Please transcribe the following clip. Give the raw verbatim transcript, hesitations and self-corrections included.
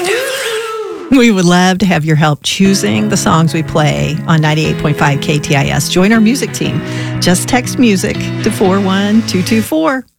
We would love to have your help choosing the songs we play on ninety-eight point five K T I S. Join our music team. Just text music to four one two two four.